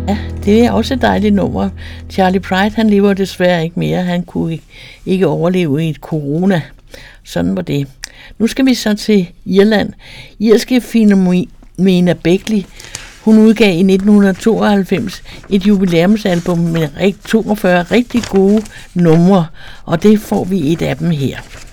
Ja, det er også et dejligt nummer. Charlie Pride, han lever desværre ikke mere. Han kunne ikke overleve i et corona. Sådan var det. Nu skal vi så til Irland. Irske Philomena Beckley. Hun udgav i 1992 et jubilæumsalbum med 42 rigtig gode numre, og det får vi et af dem her.